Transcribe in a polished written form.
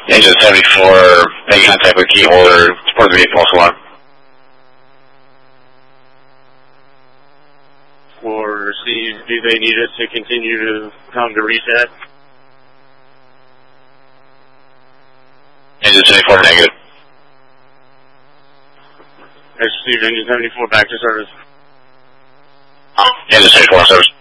Engine 74, make contact with key holder, support the V false alarm. For Steve, do they need us to continue to come to reset? Engine 74, negative. Steve, Engine 74, back to service. Engine 74, service.